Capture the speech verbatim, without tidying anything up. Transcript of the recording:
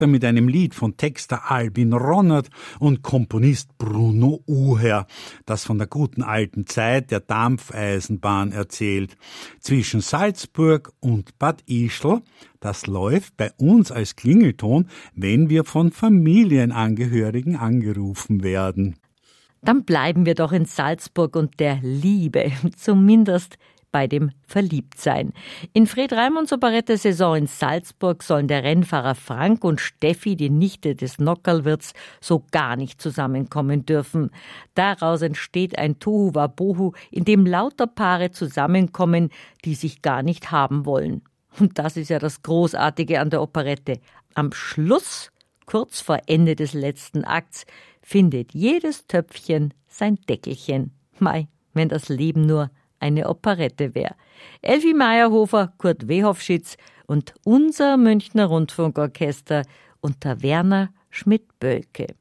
mit einem Lied von Texter Albin Ronnert und Komponist Bruno Uher, das von der guten alten Zeit der Dampfeisenbahn erzählt. Zwischen Salzburg und Bad Ischl, das läuft bei uns als Klingelton, wenn wir von Familienangehörigen angerufen werden. Dann bleiben wir doch in Salzburg und der Liebe, zumindest bei dem Verliebtsein. In Fred Reimonds Operette-Saison in Salzburg sollen der Rennfahrer Frank und Steffi, die Nichte des Nockerlwirts, so gar nicht zusammenkommen dürfen. Daraus entsteht ein Tohuwabohu, in dem lauter Paare zusammenkommen, die sich gar nicht haben wollen. Und das ist ja das Großartige an der Operette. Am Schluss, kurz vor Ende des letzten Akts, findet jedes Töpfchen sein Deckelchen. Mei, wenn das Leben nur eine Operette wäre. Elfi Meyerhofer, Kurt Wehoffschitz und unser Münchner Rundfunkorchester unter Werner Schmidt-Bölke.